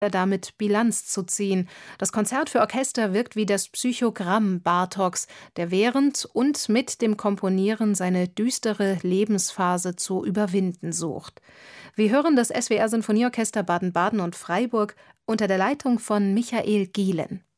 damit Bilanz zu ziehen. Das Konzert für Orchester wirkt wie das Psychogramm Bartoks, der während und mit dem Komponieren seine düstere Lebensphase zu überwinden sucht. Wir hören das SWR Sinfonieorchester Baden-Baden und Freiburg unter der Leitung von Michael Gielen.